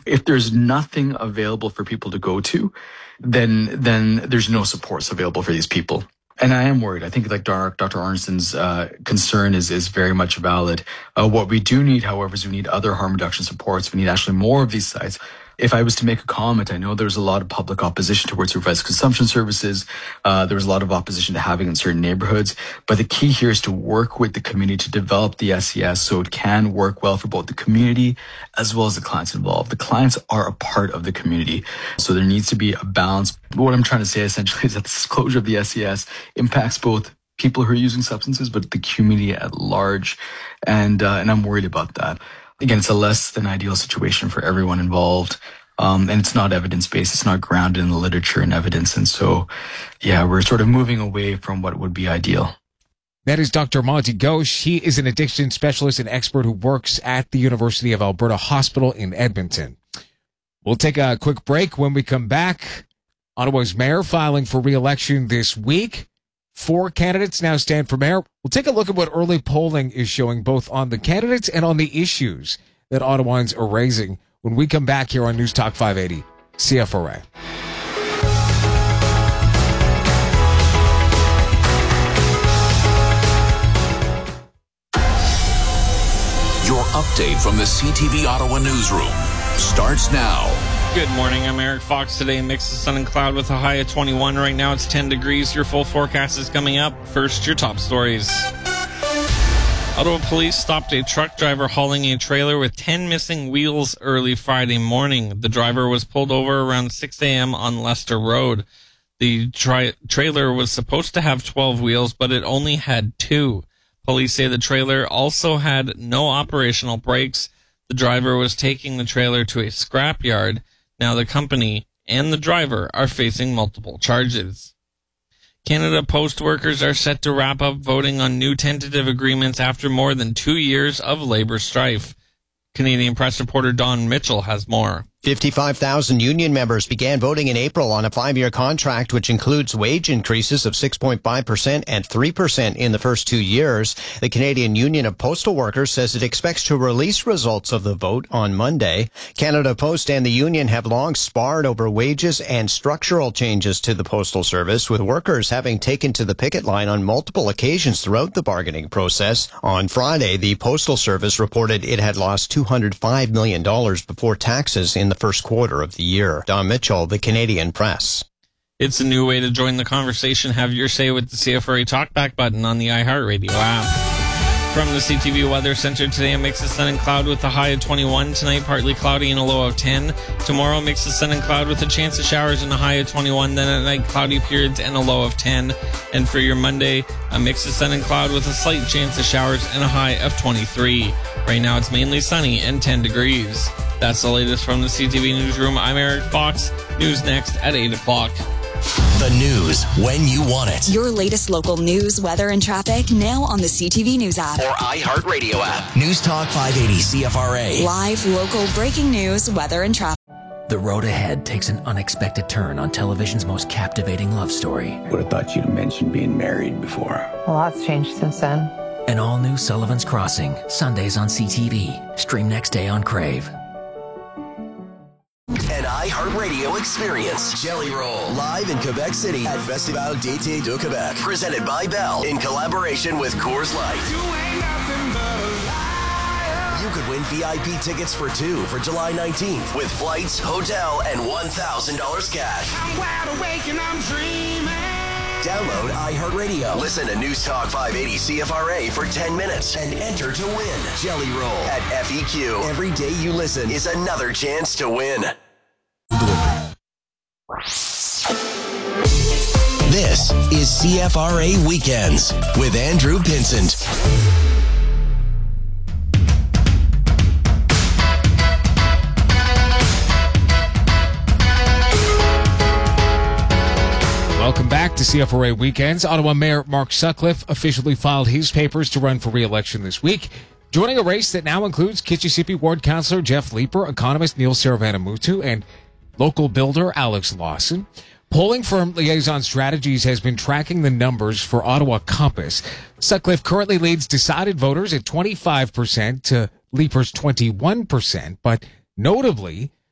If there's nothing available for people to go to, then there's no supports available for these people. And I am worried. I think like Dr. Arneson's concern is very much valid. What we do need, however, is we need other harm reduction supports. We need actually more of these sites. If I was to make a comment, I know there's a lot of public opposition towards supervised consumption services. There was a lot of opposition to having in certain neighborhoods. But the key here is to work with the community to develop the SES so it can work well for both the community as well as the clients involved. The clients are a part of the community. So there needs to be a balance. What I'm trying to say essentially is that the disclosure of the SES impacts both people who are using substances, but the community at large. And I'm worried about that. Again, it's a less than ideal situation for everyone involved. And it's not evidence-based. It's not grounded in the literature and evidence. And so, yeah, we're sort of moving away from what would be ideal. That is Dr. Monty Ghosh. He is an addiction specialist and expert who works at the University of Alberta Hospital in Edmonton. We'll take a quick break. When we come back, Ottawa's mayor filing for re-election this week. 4 candidates now stand for mayor. We'll take a look at what early polling is showing both on the candidates and on the issues that Ottawans are raising when we come back here on News Talk 580 CFRA. Your update from the CTV Ottawa newsroom starts now. Good morning, I'm Eric Fox. Today, mix of sun and cloud with a high of 21. Right now, it's 10 degrees. Your full forecast is coming up. First, your top stories. Ottawa police stopped a truck driver hauling a trailer with 10 missing wheels early Friday morning. The driver was pulled over around 6 a.m. on Leicester Road. The trailer was supposed to have 12 wheels, but it only had 2. Police say the trailer also had no operational brakes. The driver was taking the trailer to a scrapyard. Now the company and the driver are facing multiple charges. Canada Post workers are set to wrap up voting on new tentative agreements after more than 2 years of labor strife. Canadian Press reporter Don Mitchell has more. 55,000 union members began voting in April on a 5-year contract, which includes wage increases of 6.5% and 3% in the first 2 years. The Canadian Union of Postal Workers says it expects to release results of the vote on Monday. Canada Post and the union have long sparred over wages and structural changes to the postal service, with workers having taken to the picket line on multiple occasions throughout the bargaining process. On Friday, the Postal Service reported it had lost $205 million before taxes in the first quarter of the year. Don Mitchell, the Canadian Press. It's a new way to join the conversation. Have your say with the CFRA Talkback button on the iHeartRadio app. From the CTV Weather Center today, a mix of sun and cloud with a high of 21. Tonight, partly cloudy and a low of 10. Tomorrow, mix of sun and cloud with a chance of showers and a high of 21. Then at night, cloudy periods and a low of 10. And for your Monday, a mix of sun and cloud with a slight chance of showers and a high of 23. Right now, it's mainly sunny and 10 degrees. That's the latest from the CTV Newsroom. I'm Eric Fox. News next at 8 o'clock. The news when you want it. Your latest local news, weather, and traffic now on the CTV News app. Or iHeartRadio app. News Talk 580 CFRA. Live, local, breaking news, weather, and traffic. The road ahead takes an unexpected turn on television's most captivating love story. Would have thought you'd have mentioned being married before. A lot's changed since then. An all-new Sullivan's Crossing, Sundays on CTV. Stream next day on Crave. An iHeartRadio experience. Jelly Roll. Live in Quebec City at Festival d'été de Québec. Presented by Bell in collaboration with Coors Light. You could win VIP tickets for 2 for July 19th with flights, hotel, and $1,000 cash. I'm wide awake and I'm dreaming. Download iHeartRadio. Listen to News Talk 580 CFRA for 10 minutes and enter to win. Jelly Roll at FEQ. Every day you listen is another chance to win. This is CFRA Weekends with Andrew Pinsent. Welcome back to CFRA Weekends. Ottawa Mayor Mark Sutcliffe officially filed his papers to run for re-election this week, joining a race that now includes Kitchissippi Ward Councillor Jeff Leeper, economist Neil Saravanamuthu, and local builder Alex Lawson. Polling firm Liaison Strategies has been tracking the numbers for Ottawa Compass. Sutcliffe currently leads decided voters at 25% to Leeper's 21%, but notably,